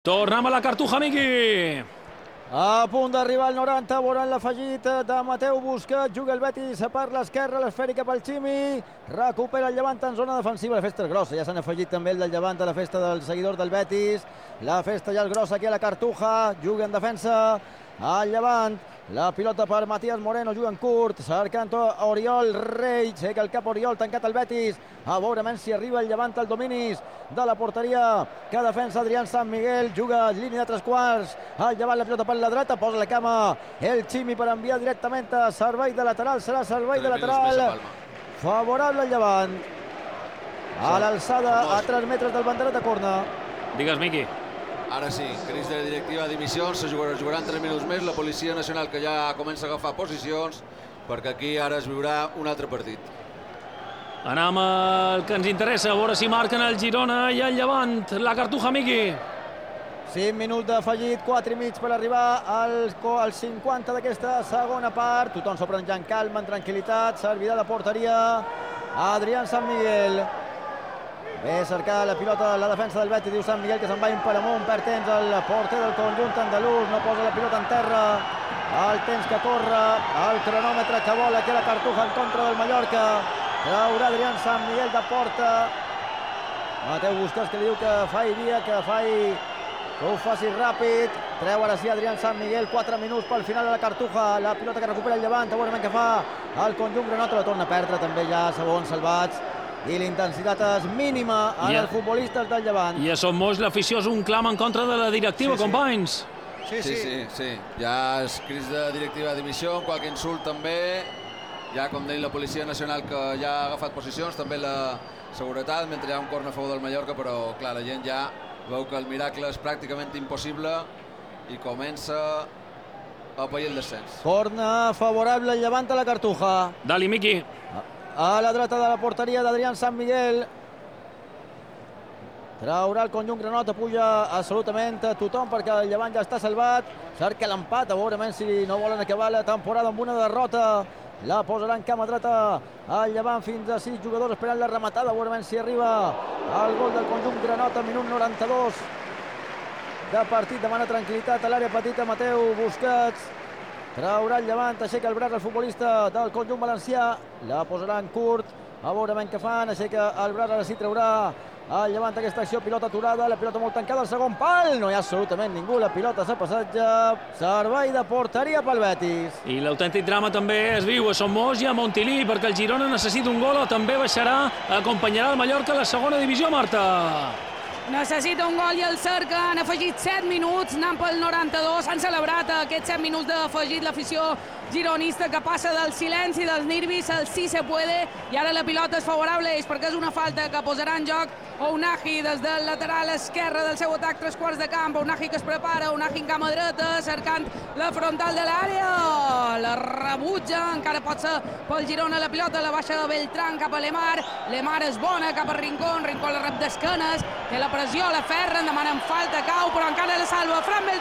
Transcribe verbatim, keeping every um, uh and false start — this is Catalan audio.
Tornem a la Cartuja, Miqui. A punt d'arribar al noranta, veuran l'afegit de Mateu Busquets, juga el Betis per l'esquerra, l'esfèrica pel Ximi, recupera el Llevant en zona defensiva, la festa és grossa, ja s'han afegit també el del Llevant a la festa dels seguidors del Betis, la festa ja és grossa aquí a la Cartuja, juga en defensa al Llevant, la pilota per Matías Moreno, juga en curt, cercant Oriol Rei, seca el cap Oriol, tancat el Betis, a veure si arriba el Llevant al dominis de la porteria que defensa Adrián San Miguel, juga línia de tres quarts, el Llevant la pilota per la dreta, posa la cama el Ximi per enviar directament a servei de lateral, serà servei de lateral favorable al Llevant, a l'alçada a tres metres del banderat de corna. Digues, Miqui. Ara sí, crisi de la directiva de dimissions, se jugaran tres minuts més, la Policia Nacional que ja comença a agafar posicions, perquè aquí ara es viurà un altre partit. Anem al que ens interessa, a veure si marquen el Girona i el Llevant, la Cartuja, Miqui. cinc minuts d'afegit, quatre i mig per arribar al, al cinquanta d'aquesta segona part, tothom s'ho pren ja en calma, en tranquil·litat, servirà de porteria Adrián San Miguel. Ve a cercar la pilota la defensa del Betis, diu San Miguel que se'n va per amunt, perd temps el porter del conjunt andalús, no posa la pilota en terra, el temps que corre, el cronòmetre que vol aquí a la Cartuja en contra del Mallorca, traurà Adrián San Miguel de porta, Mateu Busquets que li diu que faci via, que faci, que ho faci ràpid, treu ara sí Adrián San Miguel, quatre minuts pel final de la Cartuja, la pilota que recupera el Llevant, segurament que fa el conjunt granota, la torna a perdre també ja segons salvats, i l'intensitat és mínima en els futbolistes del Llevant. I a Som Moix l'afició és un clam en contra de la directiva, companys. Sí, sí, sí, sí. Ja és crisi de directiva de dimissió, qualque insult també. Ja, com deia, la Policia Nacional que ja ha agafat posicions, també la seguretat, mentre hi ha un corner a favor del Mallorca, però clar, la gent ja veu que el miracle és pràcticament impossible i comença a pair el descens. Corner favorable al Llevant a la Cartuja. Dali, Miqui. A la dreta de la porteria d'Adrián San Miguel. Traurà el conjunt granota, puja absolutament tothom perquè el Llevant ja està salvat. Cerca l'empat, a veure si no volen acabar la temporada amb una derrota. La posarà en cama dreta al Llevant, fins a sis jugadors esperant la rematada, a veure si arriba el gol del conjunt granota, minut noranta-dos de partit, demana tranquil·litat a l'àrea petita Mateu Busquets. Traurà el Llevant, aixeca el braç el futbolista del conjunt valencià, la posarà en curt, a veure ben què fan, aixeca el braç, ara sí traurà el Llevant aquesta acció, pilota aturada, la pilota molt tancada al segon pal, no hi ha absolutament ningú, la pilota s'ha passatge, servei de porteria pel Betis. I l'autèntic drama també es viu a Som Moix i a Montilí, perquè el Girona necessita un gol o també baixarà, acompanyarà el Mallorca a la segona divisió, Marta. Necessita un gol i el cerca, han afegit set minuts, anant pel noranta-dos, han celebrat aquests set minuts d'afegit l'afició gironista que passa del silenci dels nervis al sí se puede, i ara la pilota és favorable és perquè és una falta que posarà en joc Ounahi des del lateral esquerre del seu atac, tres quarts de camp, Ounahi que es prepara, Ounahi en cama dreta, cercant la frontal de l'àrea, la rebutja, encara pot ser pel Girona la pilota, la baixa de Beltrán cap a Lemar, Lemar és bona cap a Rincón, Rincón la rep d'esquenes, té la pressió, la ferra, en demanen falta, cau, però encara la salva, Fran Beltrán.